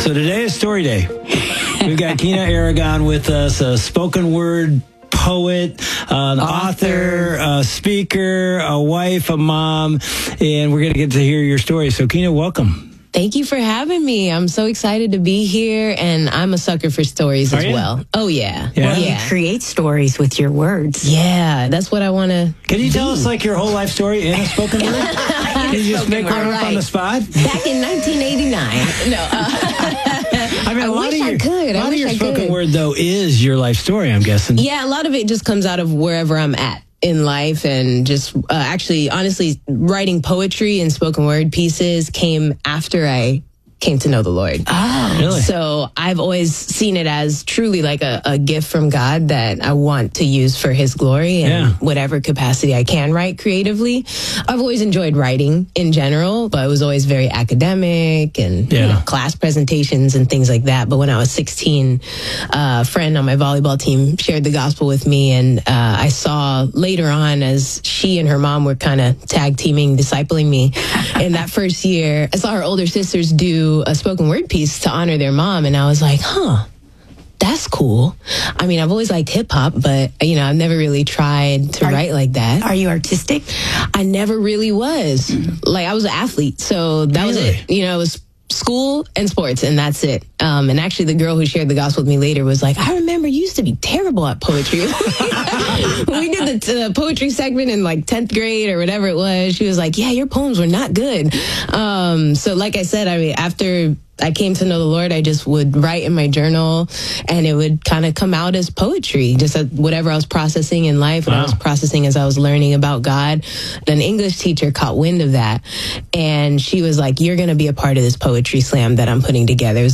So today is story day. We've got Kina Aragon with us, a spoken word poet, an author, a speaker, a wife, a mom, and we're going to get to hear your story. So Kina, welcome. Thank you for having me. I'm so excited to be here, and I'm a sucker for stories as well. Oh, yeah. Well, you create stories with your words. Yeah, that's what I want to Can you tell us, like, your whole life story in a spoken word? Can you just make one up on the spot? Back in 1989. No. I mean, a lot of your spoken could. word, though, is your life story, I'm guessing. Yeah, a lot of it just comes out of wherever I'm at in life, and just actually, honestly, writing poetry and spoken word pieces came after I came to know the Lord. Oh, really? So I've always seen it as truly like a gift from God that I want to use for His glory and whatever capacity I can write creatively. I've always enjoyed writing in general, but it was always very academic and you know, class presentations and things like that. But when I was 16, a friend on my volleyball team shared the gospel with me, and I saw later on as she and her mom were kind of tag teaming, discipling me in that first year, I saw her older sisters do a spoken word piece to honor their mom, and I was like, that's cool. I mean, I've always liked hip hop, but you know, I've never really tried to write like that. Are you artistic? I never really was. Like, I was an athlete, so that was it. You know, it was school and sports, and that's it. And actually, the girl who shared the gospel with me later was like, I remember you used to be terrible at poetry. We did the poetry segment in like 10th grade or whatever it was. She was like, yeah, your poems were not good. So like I said, I mean, after I came to know the Lord, I just would write in my journal, and it would kind of come out as poetry, just whatever I was processing in life, what I was processing as I was learning about God. An English teacher caught wind of that, and she was like, you're going to be a part of this poetry slam that I'm putting together.